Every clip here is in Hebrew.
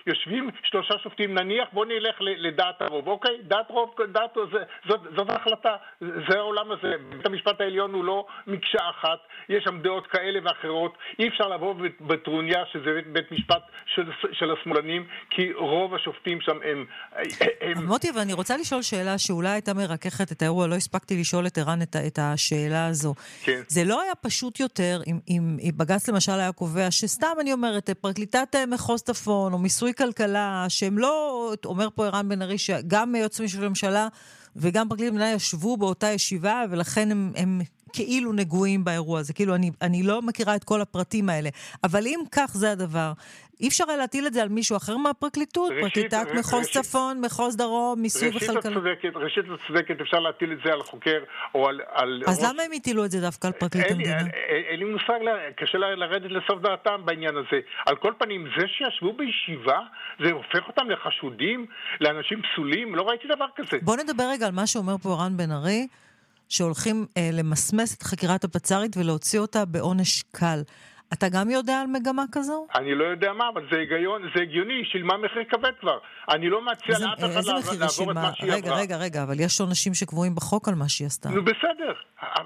יושבים 3 שופטים, נניח בוא נלך לדעת הרוב, אוקיי? דעת רוב, זאת החלטה, זה העולם הזה. בית המשפט העליון הוא לא מקשה אחת, יש שם דעות כאלה ואחרות, אי אפשר לבוא בטרוניה שזה בית משפט של השמאלנים, כי רוב השופטים שם הם... מוטי, ואני רוצה לשאול שאלה שאולי הייתה מרככת את האירוע, לא הספקתי לשאול את ערן את השאלה הזו. כן. זה לא היה פשוט יותר אם בג"ץ למשל היה קובע שסתם אני אומרת, פרקליטת מחוז צפון או מיסוי כלכלה, שהם לא, אומר פה ערן בן ארי, שגם יועץ משפטי לממשלה וגם פרקליט המדינה ישבו באותה ישיבה, ולכן הם כאילו נגועים באירוע הזה. כאילו אני לא מכירה את כל הפרטים האלה. אבל אם כך זה הדבר, אי אפשר להטיל את זה על מישהו אחר מהפרקליטות? פרקליטת מחוז צפון, מחוז דרום, מיסוי וכלכלה. ראשית הצודקת, אפשר להטיל את זה על חוקר או על... אז למה הם הטילו את זה דווקא על פרקליט המדינה? אין לי מושג, קשה לרדת לסוף דעתם בעניין הזה. על כל פנים, זה שישבו בישיבה, זה הופך אותם לחשודים, לאנשים פסולים, לא ראיתי דבר כזה. בוא נדבר רגע על מה שאומר פה ערן בן ארי, שהולכים למסמס את חקירת הפצ"רית ולהוציא אותה בעונש קל. אתה גם יודע על מגמה כזו? אני לא יודע מה, אבל זה הגיוני, שילמה מחיר כבד כבר. אני לא מציע לאף אחד לעבור את מה שהיא עברה. רגע, אבל יש עונשים שקבועים בחוק על מה שהיא עשתה. נו בסדר,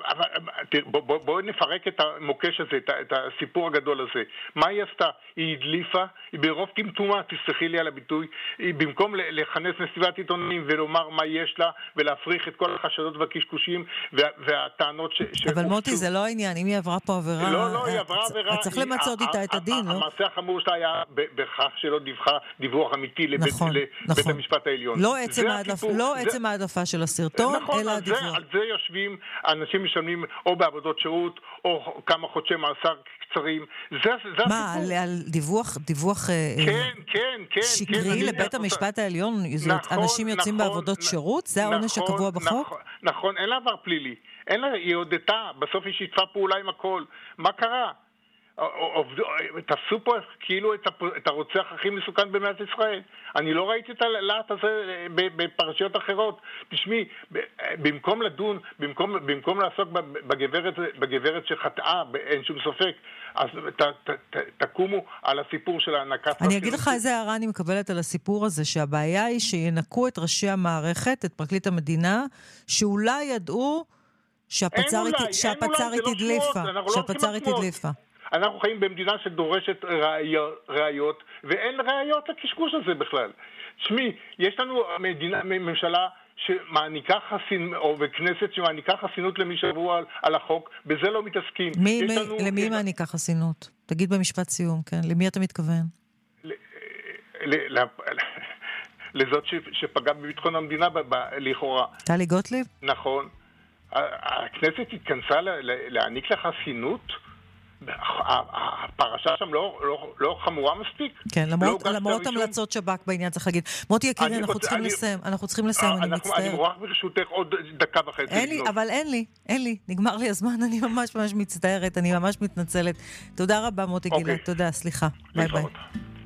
בואו נפרק את המוקש הזה, את הסיפור הגדול הזה. מה היא עשתה? היא הדליפה, היא ברוב טמטומה, תסלחי לי על הביטוי, היא במקום לכנס מסיבת עיתונאים ולומר מה יש לה, ולהפריך את כל החשדות והקשקושים והטענות אבל מוטי, זה לא העניין, אם היא עברה פה עבירה... לא, היא עברה עבירה... צריך למצות איתה את הדין, לא? המעשה החמור שלה היה בכך שלא דיווחה דיווח אמיתי לבית המשפט העליון. לא עצם העדפה של הסרטון, אלא הדיווח. על זה יושבים, אנשים משלמים או בעבודות שירות, או כמה חודשי מאסר קצרים. מה, על דיווח שקרי לבית המשפט העליון? אנשים יוצאים בעבודות שירות? זה העונש שקבוע בחוק? נכון, אין לה עבר פלילי. היא הודתה, בסוף היא שיתפה פעולה עם הכל. מה קרה? תפסו פה כאילו את הרוצח הכי מסוכן במדינת ישראל. אני לא ראיתי את הלהט הזה בפרשיות אחרות. תשמעי, במקום לדון, במקום לעסוק בגברת שחטאה, אין שום ספק, אז תקומו על הסיפור של הענקת... אני אגיד לך איזה הערה אני מקבלת על הסיפור הזה, שהבעיה היא שינקו את ראשי המערכת, את פרקליט המדינה, שאולי ידעו שהפצ"רית הדליפה. אנחנו חיים במדינה שדורשת ראיות, ואין ראיות לקשקוש הזה בכלל. שמי, יש לנו ממשלה שמעניקה חסינות, וכנסת שמעניקה חסינות למי שעברו על החוק, בזה לא מתעסקים. למי מעניקה חסינות? תגיד במשפט סיום, כן? למי אתה מתכוון? לזאת שפגע בביטחון המדינה לכאורה. טלי גוטליב? נכון. הכנסת התכנסה להעניק לה חסינות, הפרשה שם לא חמורה מספיק. כן, למרות המלצות שב"כ בעניין צריך להגיד. מוטי יקירי, אנחנו צריכים לסיים, אני מצטער. אני מוכרח ברשותך עוד דקה וחצי. אבל אין לי, נגמר לי הזמן, אני ממש מצטערת, אני ממש מתנצלת. תודה רבה מוטי גילה, תודה, סליחה. ביי ביי.